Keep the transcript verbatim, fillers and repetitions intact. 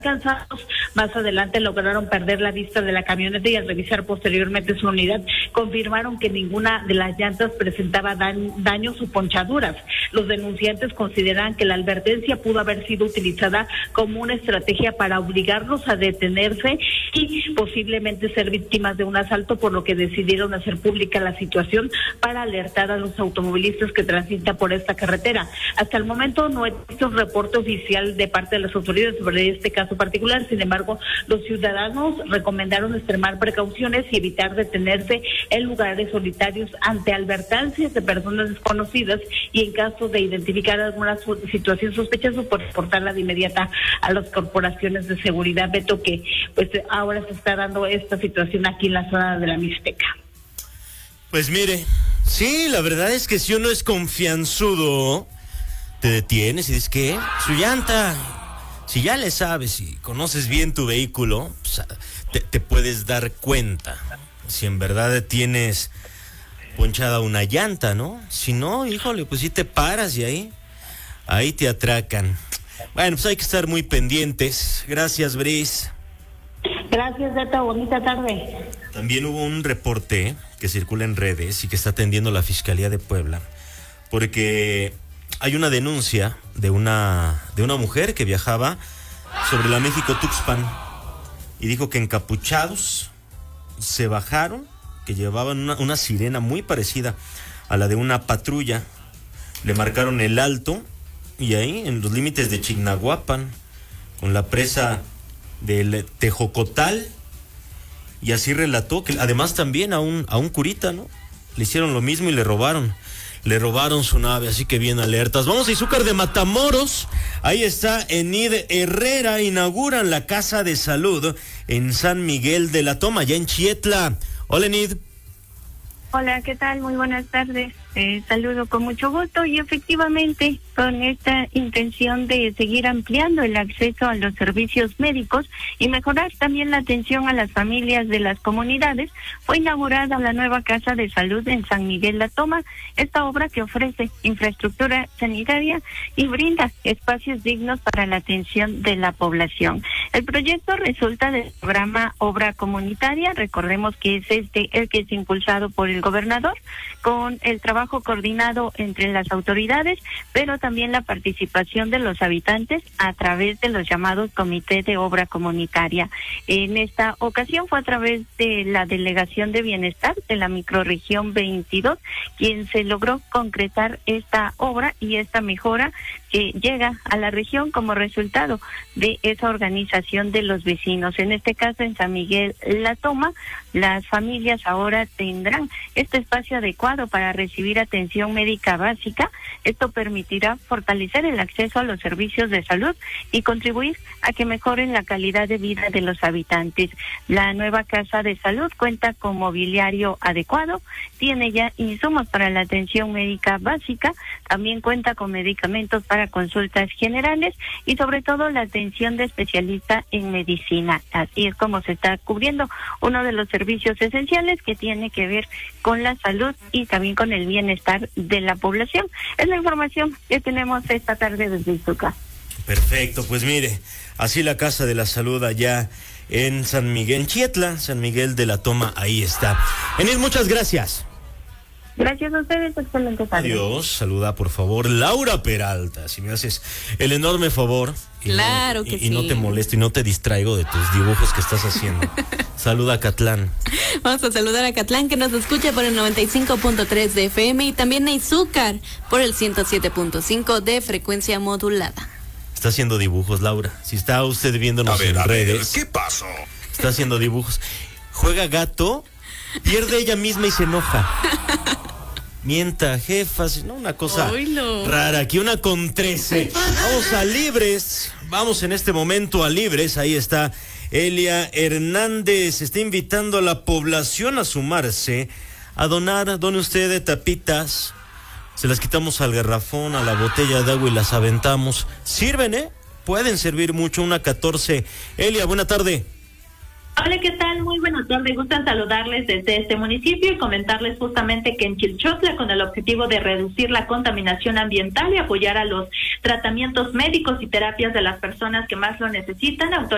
cansados. Más adelante lograron perder la vista de la camioneta y al revisar posteriormente su unidad confirmaron que ninguna de las llantas presentaba daño, daños o ponchaduras. Los denunciantes consideran que la advertencia pudo haber sido utilizada como una estrategia para obligarlos a detenerse y posiblemente ser víctimas de un asalto, por lo que decidieron hacer pública la situación para alertar a los automovilistas que transitan por esta carretera. Hasta el momento no he visto un reporte oficial de parte de las autoridades sobre este caso particular. Sin embargo, los ciudadanos recomendaron extremar precauciones y evitar detenerse en lugares solitarios ante advertencias de personas desconocidas y en caso de identificar alguna situación sospechosa, por reportarla de inmediata a las corporaciones de seguridad. Beto, que pues ahora se está dando esta situación aquí en la zona de la Mixteca. Pues mire, sí, la verdad es que si uno es confianzudo, te detienes y dices, ¿qué? Su llanta. Si ya le sabes y conoces bien tu vehículo, pues, te, te puedes dar cuenta si en verdad tienes ponchada una llanta, ¿no? Si no, híjole, pues sí te paras y ahí, ahí te atracan. Bueno, pues hay que estar muy pendientes. Gracias, Bris. Gracias, Beto. Bonita tarde. También hubo un reporte que circula en redes y que está atendiendo la Fiscalía de Puebla, porque hay una denuncia de una de una mujer que viajaba sobre la México-Tuxpan y dijo que encapuchados se bajaron, que llevaban una, una sirena muy parecida a la de una patrulla. Le marcaron el alto y ahí, en los límites de Chignahuapan, con la presa del Tejocotal, y así relató que además también a un, a un curita, ¿no? Le hicieron lo mismo y le robaron. Le robaron su nave, así que bien alertas. Vamos a Izúcar de Matamoros. Ahí está Enid Herrera. Inauguran la Casa de Salud en San Miguel de la Toma, ya en Chietla. Hola, Enid. Hola, ¿qué tal? Muy buenas tardes. Eh, saludo con mucho gusto y efectivamente con esta intención de seguir ampliando el acceso a los servicios médicos y mejorar también la atención a las familias de las comunidades, fue inaugurada la nueva Casa de Salud en San Miguel La Toma. Esta obra que ofrece infraestructura sanitaria y brinda espacios dignos para la atención de la población. El proyecto resulta del programa Obra Comunitaria, recordemos que es este el que es impulsado por el gobernador, con el trabajo coordinado entre las autoridades, pero también la participación de los habitantes a través de los llamados comités de obra comunitaria. En esta ocasión fue a través de la Delegación de Bienestar de la microrregión veintidós quien se logró concretar esta obra y esta mejora que llega a la región como resultado de esa organización de los vecinos. En este caso, en San Miguel La Toma, las familias ahora tendrán este espacio adecuado para recibir atención médica básica. Esto permitirá fortalecer el acceso a los servicios de salud y contribuir a que mejoren la calidad de vida de los habitantes. La nueva Casa de Salud cuenta con mobiliario adecuado, tiene ya insumos para la atención médica básica, también cuenta con medicamentos para consultas generales y sobre todo la atención de especialista en medicina. Así es como se está cubriendo uno de los servicios esenciales que tiene que ver con la salud y también con el bienestar de la población. Es la información que tenemos esta tarde desde Izúcar. Perfecto, pues mire, así la Casa de la Salud allá en San Miguel, en Chietla, San Miguel de la Toma, ahí está. Enid, muchas gracias. Gracias a ustedes, excelente tarde. Adiós, saluda por favor Laura Peralta, si me haces el enorme favor. Y claro no, que y, sí. Y no te molesto y no te distraigo de tus dibujos que estás haciendo. Saluda a Catlán. Vamos a saludar a Catlán, que nos escucha por el noventa y cinco punto tres de F M y también a Izúcar por el ciento siete punto cinco de frecuencia modulada. Está haciendo dibujos, Laura. Si está usted viéndonos a ver, en a redes. Ver, ¿qué pasó? Está haciendo dibujos. Juega gato, pierde ella misma y se enoja. Mienta, jefas, ¿no? Una cosa Oilo. rara. Aquí una con trece. Vamos a Libres. Vamos en este momento a Libres. Ahí está Elia Hernández. Está invitando a la población a sumarse, a donar. Done usted de tapitas. Se las quitamos al garrafón, a la botella de agua y las aventamos. Sirven, ¿eh? Pueden servir mucho. Una catorce. Elia, buena tarde. Hola, ¿qué tal? Muy buenas tardes. Gustan saludarles desde este municipio y comentarles justamente que en Chilchotla, con el objetivo de reducir la contaminación ambiental y apoyar a los tratamientos médicos y terapias de las personas que más lo necesitan,